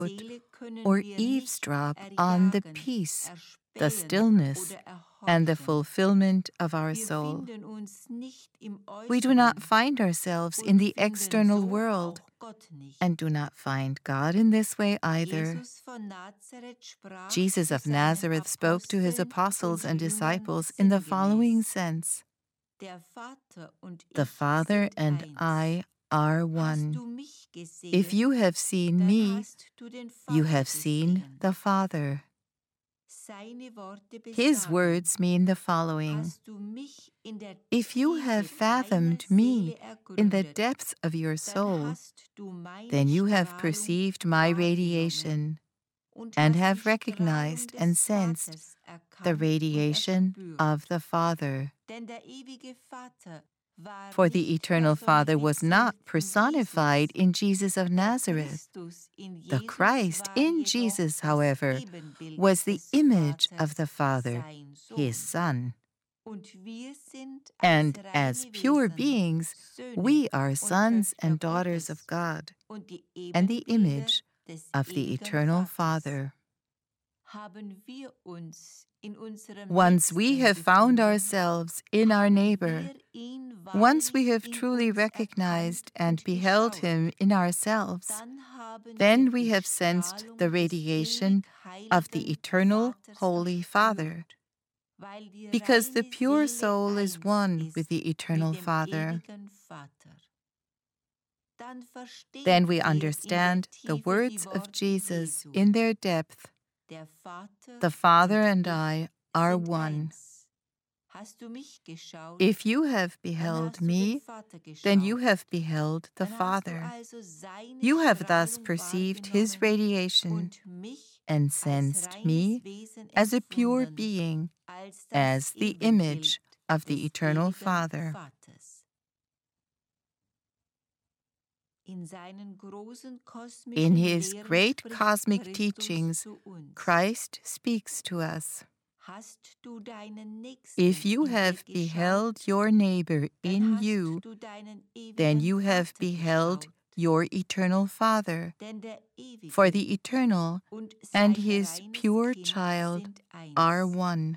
or eavesdrop on the peace, the stillness, and the fulfillment of our soul. We do not find ourselves in the external world and do not find God in this way either. Jesus of Nazareth spoke to his apostles and disciples in the following sense: "The Father and I are one. If you have seen me, you have seen the Father." His words mean the following: if you have fathomed me in the depths of your soul, then you have perceived my radiation and have recognized and sensed the radiation of the Father. For the Eternal Father was not personified in Jesus of Nazareth. The Christ in Jesus, however, was the image of the Father, his Son. And as pure beings, we are sons and daughters of God, and the image of the Eternal Father. Once we have found ourselves in our neighbor, once we have truly recognized and beheld him in ourselves, then we have sensed the radiation of the Eternal Holy Father, because the pure soul is one with the Eternal Father. Then we understand the words of Jesus in their depth: "The Father and I are one." If you have beheld me, then you have beheld the Father. You have thus perceived his radiation and sensed me as a pure being, as the image of the Eternal Father. In his great cosmic teachings, Christ speaks to us: if you have beheld your neighbor in you, then you have beheld your Eternal Father, for the Eternal and his pure child are one.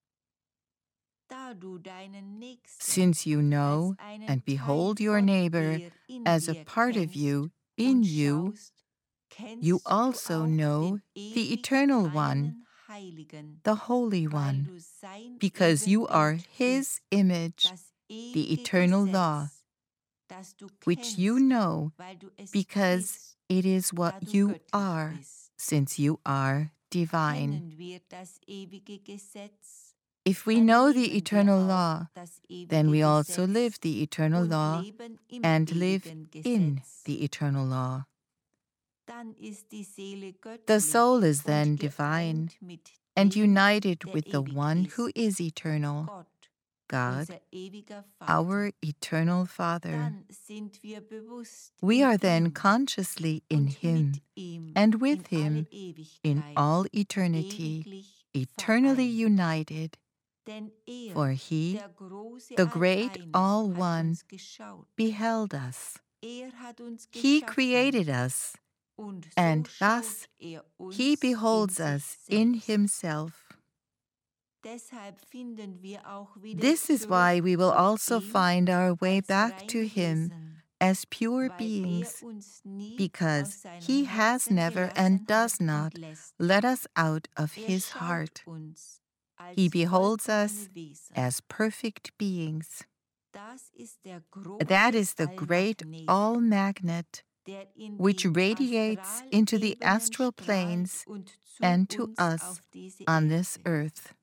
Since you know and behold your neighbor as a part of you, in you, you also know the Eternal One, the Holy One, because you are his image, the eternal law, which you know because it is what you are, since you are divine. If we know the eternal law, then we also live the eternal law and live in the eternal law. The soul is then divine and united with the one who is eternal, God, our eternal Father. We are then consciously in him and with him in all eternity, eternally united. For he, the great All-One, beheld us. He created us, and thus he beholds us in himself. This is why we will also find our way back to him as pure beings, because he has never and does not let us out of his heart. He beholds us as perfect beings. That is the great all-magnet, which radiates into the astral planes and to us on this earth.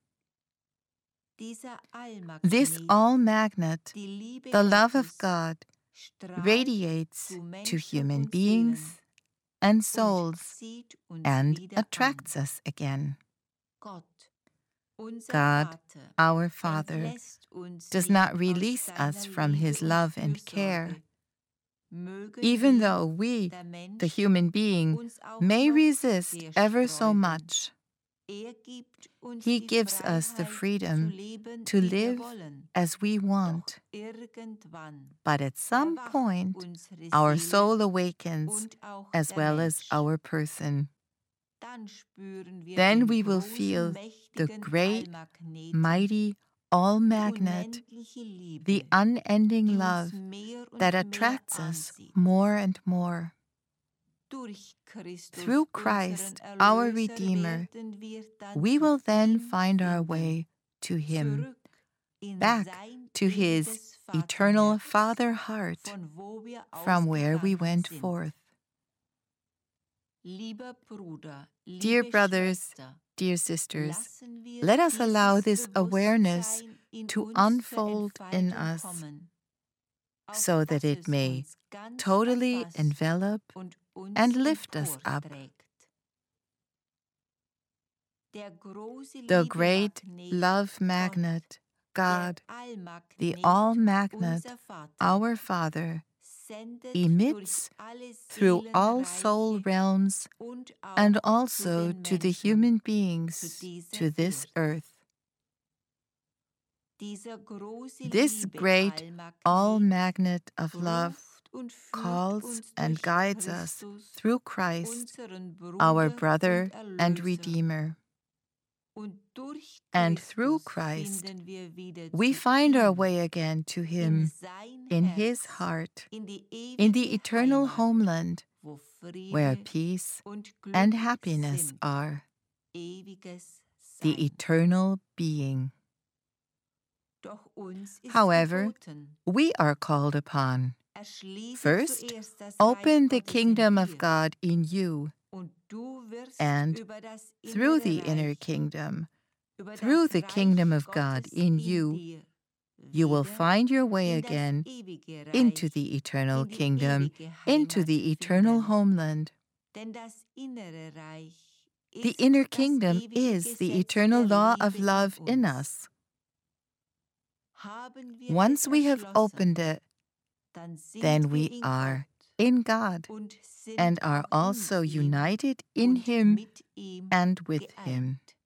This all-magnet, the love of God, radiates to human beings and souls and attracts us again. God, our Father, does not release us from his love and care. Even though we, the human being, may resist ever so much, He gives us the freedom to live as we want. But at some point, our soul awakens as well as our person. Then we will feel the great, mighty all-magnet, the unending love that attracts us more and more. Through Christ, our Redeemer, we will then find our way to Him, back to His eternal Father heart, from where we went forth. Dear brothers, dear sisters, let us allow this awareness to unfold in us, so that it may totally envelop and lift us up. The great love magnet, God, the all-magnet, our Father, emits through all soul realms and also to the human beings to this earth. This great all-magnet of love calls and guides us through Christ, our brother and Redeemer. And through Christ, we find our way again to Him, in His heart, in the eternal homeland, where peace and happiness are, the eternal being. However, we are called upon. First, open the kingdom of God in you, and through the inner kingdom, through the kingdom of God in you, you will find your way again into the eternal kingdom, into the eternal homeland. The inner kingdom is the eternal law of love in us. Once we have opened it, then we are in God and are also united in Him and with Him.